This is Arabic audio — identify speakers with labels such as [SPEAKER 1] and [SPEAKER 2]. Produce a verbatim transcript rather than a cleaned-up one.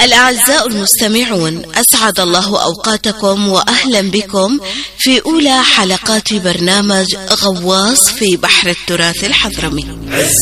[SPEAKER 1] الأعزاء المستمعون، أسعد الله أوقاتكم وأهلا بكم في أولى حلقات برنامج غواص في بحر التراث الحضرمي.